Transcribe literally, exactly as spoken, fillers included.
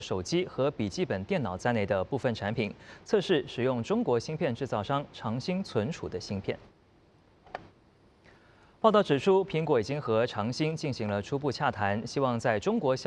手机和笔记本电脑在内的部分产品，测试使用中国芯片制造商长兴存储的芯片。报道指出，苹果已经和长兴进行了初步洽谈，希望在中国销